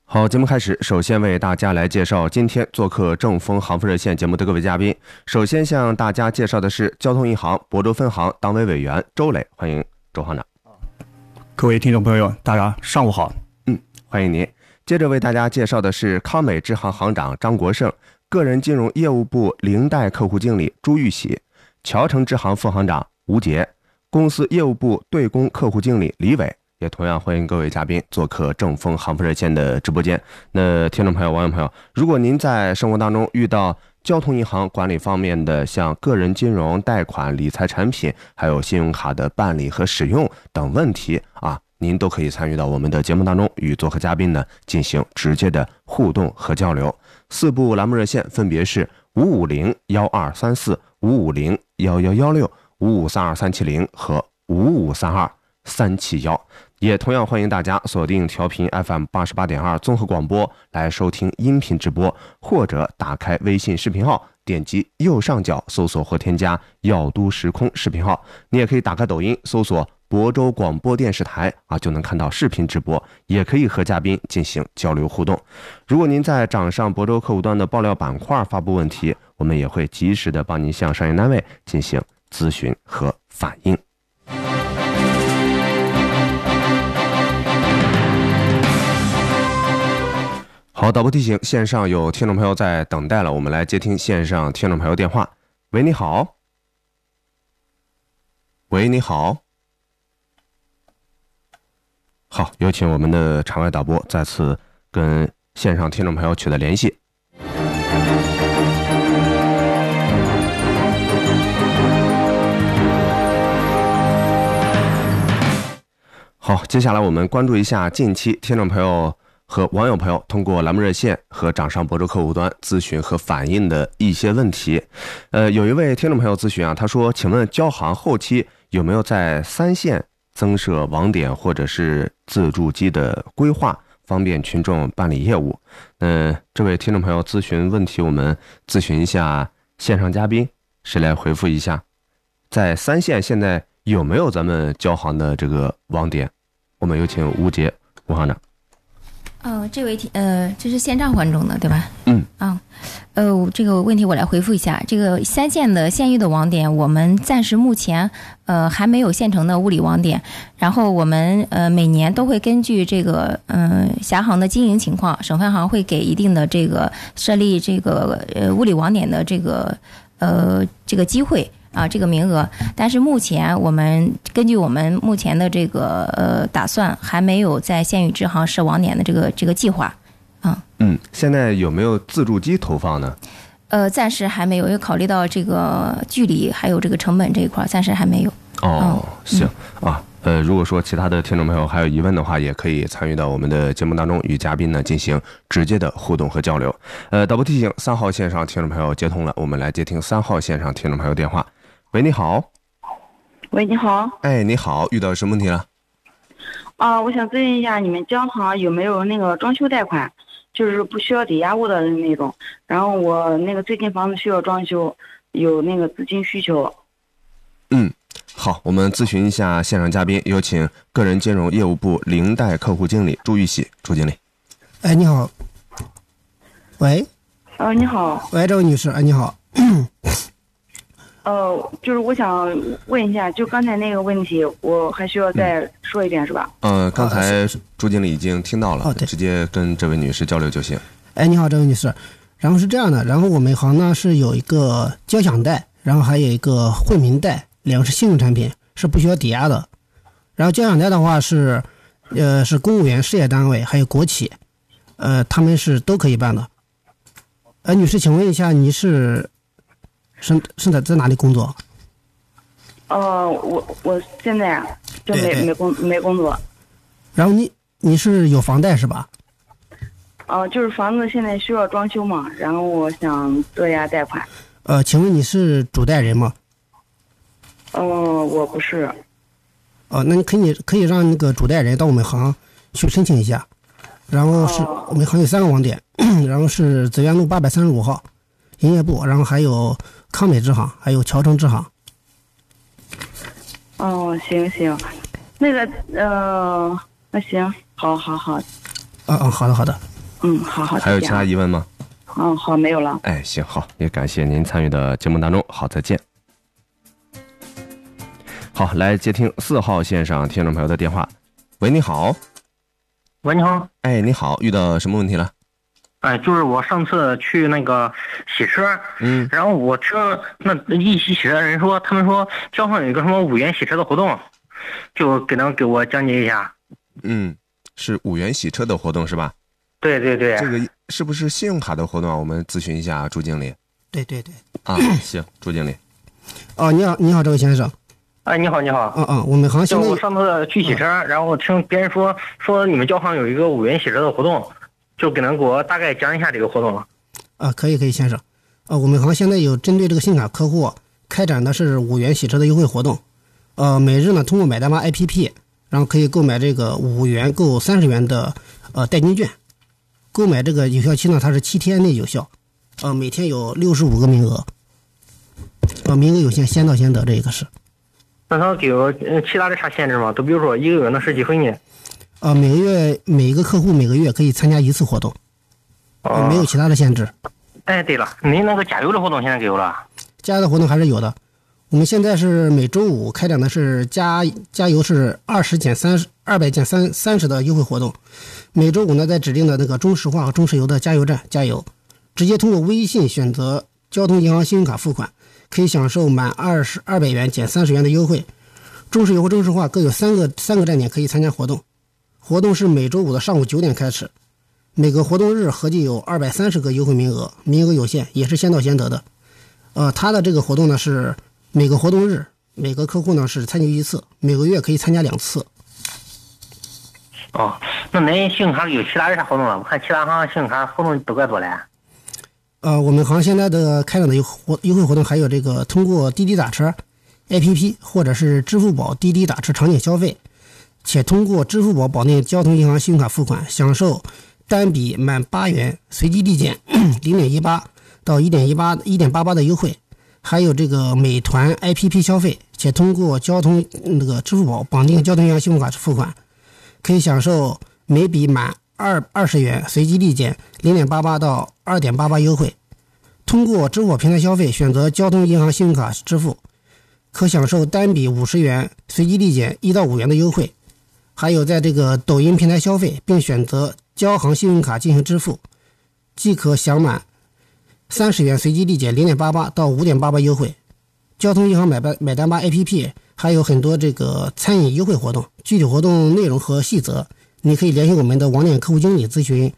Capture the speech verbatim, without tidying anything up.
好，节目开始，首先为大家来介绍今天做客正风航风热线节目的各位嘉宾。首先向大家介绍的是交通银行亳州分行党委委员周磊，欢迎周行长。 各位听众朋友，大家上午好。 嗯，欢迎您。接着为大家介绍的是康美支行行长张国胜，个人金融业务部零贷客户经理朱玉喜，侨城支行副行长吴杰，公司业务部对公客户经理李伟。也同样欢迎各位嘉宾做客正风航风热线的直播间。那听众朋友、网友朋友，如果您在生活当中遇到交通银行管理方面的像个人金融、贷款、理财产品，还有信用卡的办理和使用等问题啊，您都可以参与到我们的节目当中，与做客嘉宾呢进行直接的互动和交流。四部栏目热线分别是五五零幺二三四、五五零幺幺幺六、五五三二三七零和五五三二三七幺。也同样欢迎大家锁定调频 F M 八十八点二 综合广播来收听音频直播，或者打开微信视频号，点击右上角搜索或添加耀都时空视频号。你也可以打开抖音搜索亳州广播电视台啊，就能看到视频直播，也可以和嘉宾进行交流互动。如果您在掌上亳州客户端的爆料板块发布问题，我们也会及时的帮您向商业单位进行咨询和反映。好，导播提醒，线上有听众朋友在等待了，我们来接听线上听众朋友电话。喂，你好。喂，你好。好，有请我们的场外导播再次跟线上听众朋友取得联系。好，接下来我们关注一下近期听众朋友和网友朋友通过栏目热线和掌上亳州客户端咨询和反映的一些问题。呃，有一位听众朋友咨询啊，他说：“请问交行后期有没有在三线增设网点或者是自助机的规划，方便群众办理业务？”嗯、呃，这位听众朋友咨询问题，我们咨询一下线上嘉宾，谁来回复一下？在三线现在有没有咱们交行的这个网点？我们有请吴杰吴行长。 呃，这位题呃，这是线上观众的对吧？ 嗯。 啊，呃，这个问题我来回复一下。这个三线的县域的网点，我们暂时目前呃还没有现成的物理网点。然后我们呃每年都会根据这个嗯、呃、辖行的经营情况，省分行会给一定的这个设立这个呃物理网点的这个呃这个机会。啊，这个名额，但是目前我们根据我们目前的这个呃打算，还没有在县域支行设网点的这个这个计划，嗯嗯，现在有没有自助机投放呢？ 呃，暂时还没有，因为考虑到这个距离还有这个成本这一块，暂时还没有。 哦， 嗯、 行啊，呃，如果说其他的听众朋友还有疑问的话，也可以参与到我们的节目当中，与嘉宾呢进行直接的互动和交流。呃，导播提醒，三号线上听众朋友接通了，我们来接听三号线上听众朋友电话。喂，你好。 喂，你好。 哎，你好，遇到什么问题了？ 啊，我想咨询一下，你们交行有没有那个装修贷款，就是不需要抵押物的那种？然后我那个最近房子需要装修，有那个资金需求。 嗯，好，我们咨询一下线上嘉宾，有请个人金融业务部零贷客户经理朱玉喜，朱经理。 哎，你好。喂。 呃，你好。 喂，这位女士，哎，你好。 呃，就是我想问一下，就刚才那个问题，我还需要再说一遍，是吧？ 嗯、呃，刚才朱经理已经听到了， 哦，对， 直接跟这位女士交流就行。 哎，你好，这位女士。然后是这样的，然后我们行呢是有一个交响贷，然后还有一个惠民贷，两个是信用产品，是不需要抵押的。然后交响贷的话是，呃，是公务员、事业单位还有国企，呃，他们是都可以办的。呃，女士，请问一下，你是？是是在在哪里工作？ 呃，我我现在啊，就没没工没工作。 然后你你是有房贷是吧？ 呃，就是房子现在需要装修嘛，然后我想做押贷款。 呃，请问你是主贷人吗？ 呃，我不是。 哦，那你可以可以让那个主贷人到我们行去申请一下，然后是、哦、我们行有三个网点，然后是紫园路八百三十五号营业部，然后还有康美支行，还有侨城支行。 哦，行行，那个呃，那行，好好好。 嗯嗯，好的好的。 嗯，好好。 还有其他疑问吗？ 嗯，好，没有了。 哎，行，好，也感谢您参与的节目当中，好，再见。好，来接听四号线上听众朋友的电话。喂，你好。 喂，你好。 哎，你好，遇到什么问题了？ 哎，就是我上次去那个洗车， 嗯， 然后我听那一起洗车的人说，他们说交上有一个什么五元洗车的活动，就给能给我讲解一下。 嗯，是五元洗车的活动是吧？ 对对对。 这个是不是信用卡的活动啊？我们咨询一下朱经理。 对对对。 啊，行，朱经理。 哦，你好，你好，这位先生。 哎，你好，你好。 嗯嗯，我们行现在我上次去洗车，嗯、然后听别人说说你们交行有一个五元洗车的活动，就给能给我大概讲一下这个活动了。 啊，可以可以，先生。呃，我们行现在有针对这个信用卡客户开展的是五元洗车的优惠活动。呃，每日呢通过买单吧 A P P， 然后可以购买这个五元购三十元的呃代金券。购买这个有效期呢，它是七天内有效。呃，每天有六十五个名额。呃，名额有限，先到先得，这一个是。 那他给我其他的啥限制吗？都比如说一个月能是几回呢？ 呃，每个月每一个客户每个月可以参加一次活动，呃、没有其他的限制。 哎，对了，您那个加油的活动现在给我了？ 加油的活动还是有的。我们现在是每周五开展的是加加油是二十减三十二百减三三十的优惠活动。每周五呢，在指定的那个中石化和中石油的加油站加油，直接通过微信选择交通银行信用卡付款。可以享受满二十二百元减三十元的优惠。中石油和中石化各有三个三个站点可以参加活动。活动是每周五的上午九点开始，每个活动日合计有二百三十个优惠名额，名额有限，也是先到先得的。呃，它的这个活动呢是每个活动日每个客户呢是参与一次，每个月可以参加两次。 哦，那您信用卡有其他的啥活动了？我看其他行信用卡活动都怪多嘞。 呃，我们行现在的开展的优活优惠活动还有这个通过滴滴打车 A P P 或者是支付宝滴滴打车场景消费，且通过支付宝绑定交通银行信用卡付款，享受单笔满八元随机立减零点一八到一点一八一点八八的优惠。还有这个美团 A P P 消费，且通过交通那个支付宝绑定交通银行信用卡付款，可以享受每笔满二二十元随机立减零点八八到二点八八优惠。通过支付宝平台消费，选择交通银行信用卡支付，可享受单笔五十元随机立减一到五元的优惠。还有在这个抖音平台消费，并选择交行信用卡进行支付，即可享满三十元随机立减零点八八到五点八八优惠。交通银行买单买单吧 A P P 还有很多这个餐饮优惠活动，具体活动内容和细则，你可以联系我们的网点客户经理咨询